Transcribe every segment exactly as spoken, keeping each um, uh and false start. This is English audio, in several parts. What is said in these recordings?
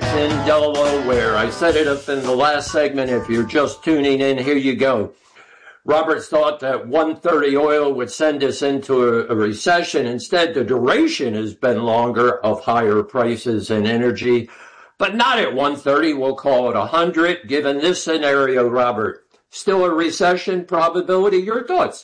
is in Delaware. I set it up in the last segment. If you're just tuning in, here you go. Roberts thought that one thirty oil would send us into a, a recession. Instead, the duration has been longer of higher prices in energy, but not at one thirty. We'll call it one hundred. Given this scenario, Robert, still a recession probability? Your thoughts?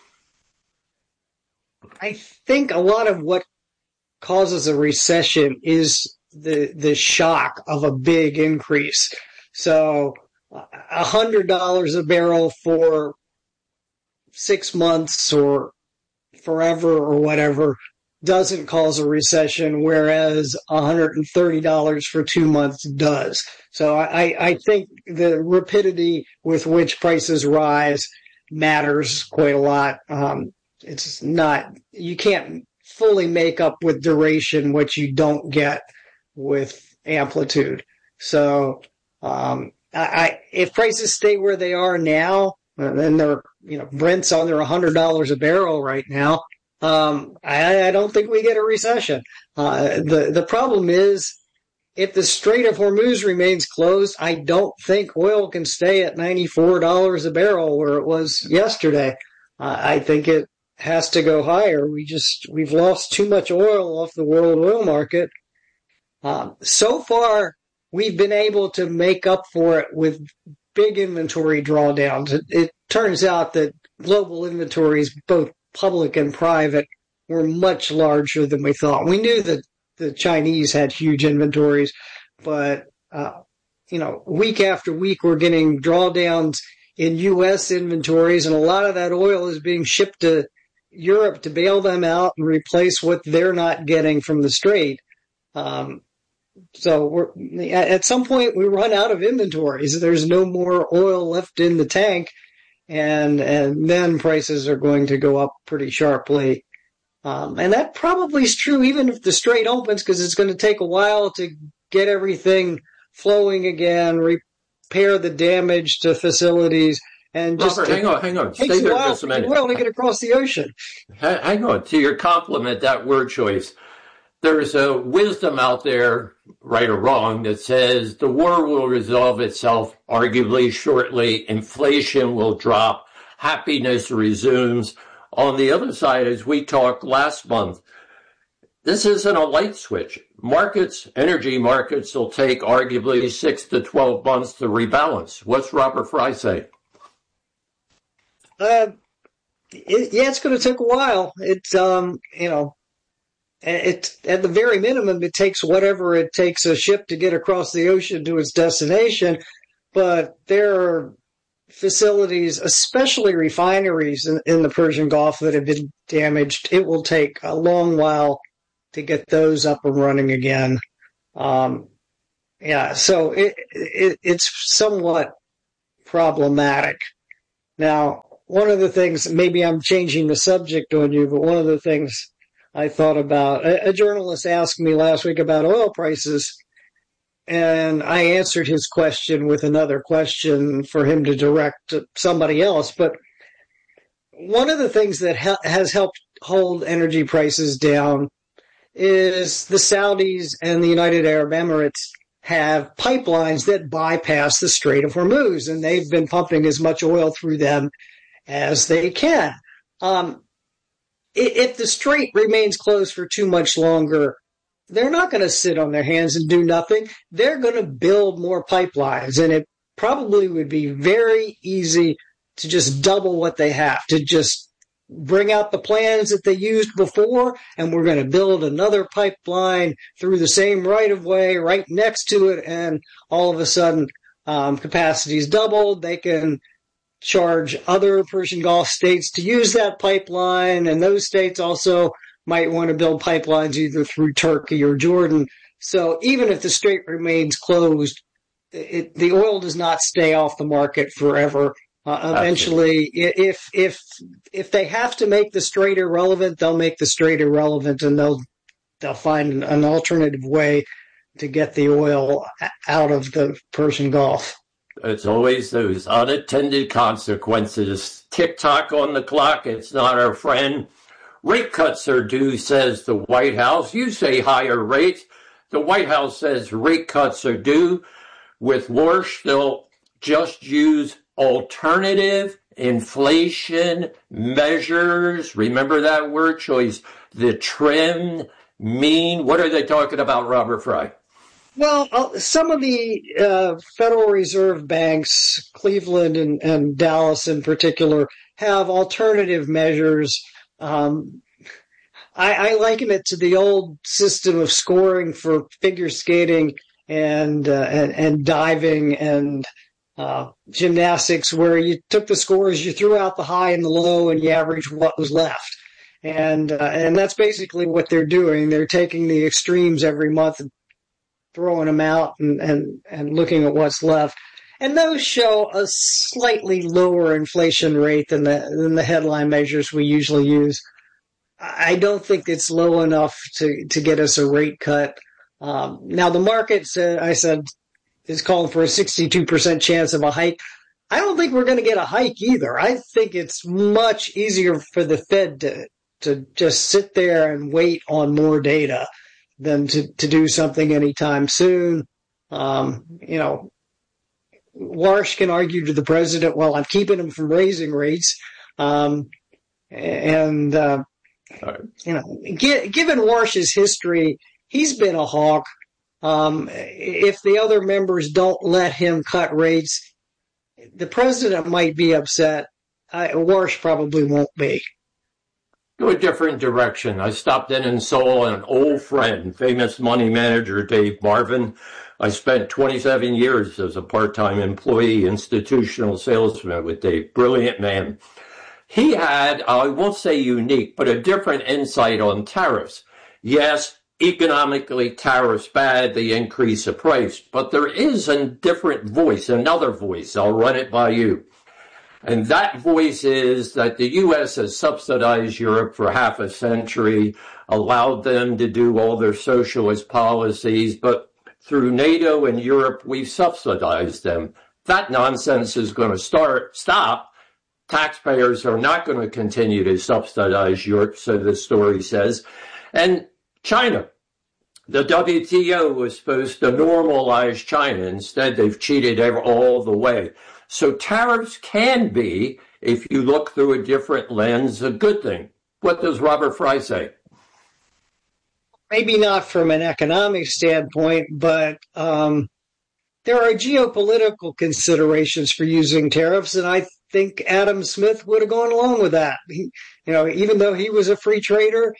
I think a lot of what causes a recession is the the shock of a big increase. So a hundred dollars a barrel for six months or forever or whatever doesn't cause a recession, whereas one hundred thirty dollars for two months does. So I, I think the rapidity with which prices rise matters quite a lot. Um, it's not, you can't fully make up with duration what you don't get with amplitude. So, um, I, I if prices stay where they are now, and then they're, you know, Brent's under one hundred dollars a barrel right now, um, I, I don't think we get a recession. Uh, the, the problem is, if the Strait of Hormuz remains closed, I don't think oil can stay at ninety-four dollars a barrel where it was yesterday. Uh, I think it has to go higher. We just, we've lost too much oil off the world oil market. Um, so far, we've been able to make up for it with big inventory drawdowns. It, it turns out that global inventories, both public and private, were much larger than we thought. We knew that the Chinese had huge inventories, but, uh, you know, week after week, we're getting drawdowns in U S inventories, and a lot of that oil is being shipped to Europe to bail them out and replace what they're not getting from the Strait. Um, so we're, at some point we run out of inventories. There's no more oil left in the tank, and, and then prices are going to go up pretty sharply. Um, and that probably is true even if the Strait opens, because it's going to take a while to get everything flowing again, repair the damage to facilities. And just Robert, hang on, hang on. Stay there just a minute. Well, to get across the ocean. Hang on. To your compliment, that word choice. There's a wisdom out there, right or wrong, that says the war will resolve itself arguably shortly. Inflation will drop. Happiness resumes. On the other side, as we talked last month, this isn't a light switch. Markets, energy markets, will take arguably six to twelve months to rebalance. What's Robert Fry say? Uh, it, yeah, it's going to take a while. It's, um, you know, it's at the very minimum, it takes whatever it takes a ship to get across the ocean to its destination. But there are facilities, especially refineries in, in the Persian Gulf, that have been damaged. It will take a long while to get those up and running again. Um, yeah, so it, it, it's somewhat problematic. Now, one of the things, maybe I'm changing the subject on you, but one of the things I thought about, a, a journalist asked me last week about oil prices, and I answered his question with another question for him to direct to somebody else. But one of the things that ha- has helped hold energy prices down is the Saudis and the United Arab Emirates have pipelines that bypass the Strait of Hormuz, and they've been pumping as much oil through them as they can. Um, if the Strait remains closed for too much longer, they're not going to sit on their hands and do nothing. They're going to build more pipelines, and it probably would be very easy to just double what they have, to just bring out the plans that they used before, and we're going to build another pipeline through the same right-of-way right next to it, and all of a sudden um, capacity is doubled. They can charge other Persian Gulf states to use that pipeline, and those states also might want to build pipelines either through Turkey or Jordan. So even if the Strait remains closed, it, the oil does not stay off the market forever. Uh, eventually, if if if they have to make the Strait irrelevant, they'll make the Strait irrelevant, and they'll they'll find an alternative way to get the oil out of the Persian Gulf. It's always those unintended consequences. Tick-tock on the clock. It's not our friend. Rate cuts are due, says the White House. You say higher rates. the White House says rate cuts are due. With Warsh, they'll just use alternative inflation measures. Remember that word choice, the trim, mean. What are they talking about, Robert Fry? Well, uh, some of the uh, Federal Reserve banks, Cleveland and, and Dallas in particular, have alternative measures. Um, I, I liken it to the old system of scoring for figure skating and uh, and, and diving and uh, gymnastics, where you took the scores, you threw out the high and the low, and you averaged what was left. And uh, and that's basically what they're doing. They're taking the extremes every month and throwing them out and, and, and looking at what's left. And those show a slightly lower inflation rate than the than the headline measures we usually use. I don't think it's low enough to, to get us a rate cut. Um, now, the market, uh, I said, is calling for a sixty-two percent chance of a hike. I don't think we're going to get a hike either. I think it's much easier for the Fed to, to just sit there and wait on more data than to, to do something anytime soon. Um, you know, Warsh can argue to the president, well, I'm keeping him from raising rates. Um, and, uh, Right. You know, given Warsh's history, he's been a hawk. Um, if the other members don't let him cut rates, the president might be upset. Uh, Warsh probably won't be. Go a different direction. I stopped in and saw an old friend, famous money manager Dave Marvin. I spent twenty-seven years as a part-time employee, institutional salesman with Dave. Brilliant man. He had, I won't say unique, but a different insight on tariffs. Yes, economically, tariffs bad, they increase the price, but there is a different voice, another voice. I'll run it by you. And that voice is that the U S has subsidized Europe for half a century, allowed them to do all their socialist policies, but through NATO and Europe, we've subsidized them. That nonsense is going to start, stop. Taxpayers are not going to continue to subsidize Europe, so the story says. And China, the W T O was supposed to normalize China. Instead, they've cheated all the way. So tariffs can be, if you look through a different lens, a good thing. What does Robert Fry say? Maybe not from an economic standpoint, but um, there are geopolitical considerations for using tariffs, and I think Adam Smith would have gone along with that. He, you know, even though he was a free trader,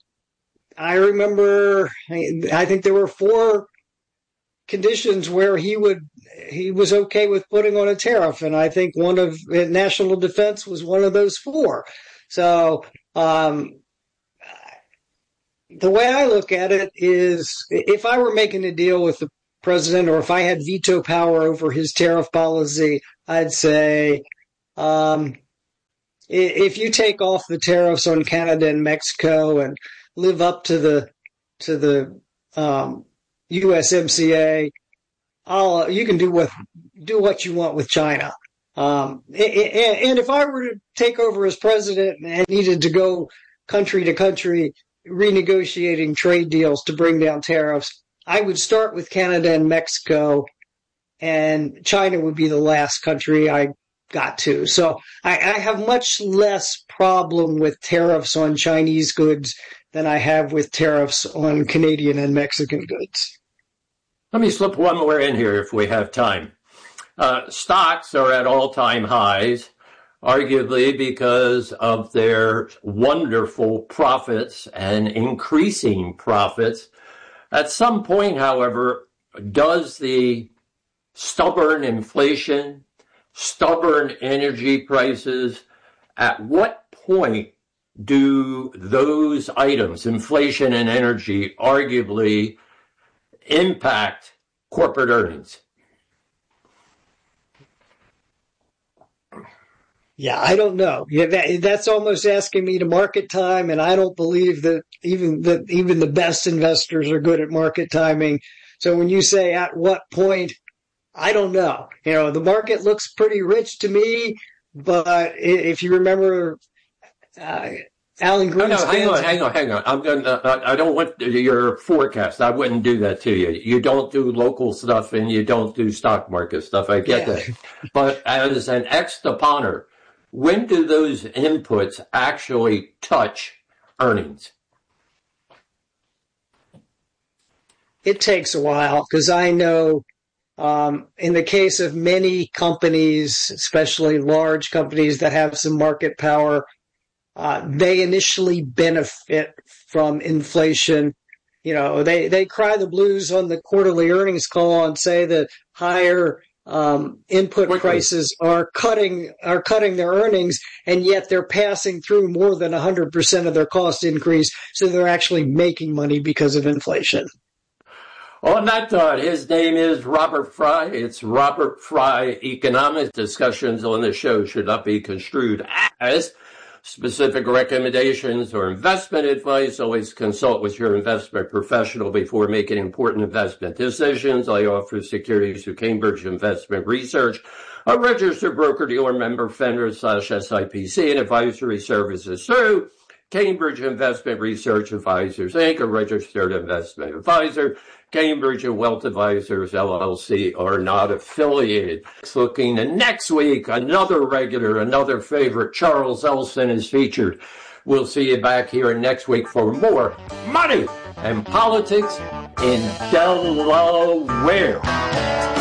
I remember, I think there were four conditions where he would, he was okay with putting on a tariff. And I think one of national defense was one of those four. So, um, the way I look at it is if I were making a deal with the president, or if I had veto power over his tariff policy, I'd say, Um, if you take off the tariffs on Canada and Mexico and live up to the to the um, U S M C A, I'll, you can do what do what you want with China. Um, and if I were to take over as president and needed to go country to country renegotiating trade deals to bring down tariffs, I would start with Canada and Mexico, and China would be the last country I got to. So I, I have much less problem with tariffs on Chinese goods than I have with tariffs on Canadian and Mexican goods. Let me slip one more in here if we have time. Uh, stocks are at all-time highs, arguably because of their wonderful profits and increasing profits. At some point, however, does the stubborn inflation, stubborn energy prices, at what point do those items, inflation and energy, arguably impact corporate earnings? Yeah, I don't know. Yeah, that, that's almost asking me to market time, and I don't believe that even that even the best investors are good at market timing. So when you say at what point, I don't know. You know, the market looks pretty rich to me, but if you remember, uh, Alan No, no, hang Greenspan's. on, hang on, hang on. I'm going to, I don't want your forecast. I wouldn't do that to you. You don't do local stuff and you don't do stock market stuff. I get Yeah. that. But as an ex-deponner, when do those inputs actually touch earnings? It takes a while because I know um, in the case of many companies, especially large companies that have some market power, uh, they initially benefit from inflation. You know, they, they cry the blues on the quarterly earnings call and say that higher um, input Quickly. prices are cutting are cutting their earnings, and yet they're passing through more than one hundred percent of their cost increase, so they're actually making money because of inflation. On that thought, his name is Robert Fry. It's Robert Fry Economics. Discussions on the show should not be construed as specific recommendations or investment advice. Always consult with your investment professional before making important investment decisions. I offer securities through Cambridge Investment Research, a registered broker-dealer member, FINRA slash S I P C, and advisory services through Cambridge Investment Research Advisors, Incorporated, a registered investment advisor. Cambridge and Wealth Advisors, L L C, are not affiliated. Looking to next week, another regular, another favorite, Charles Elson is featured. We'll see you back here next week for more money and politics in Delaware.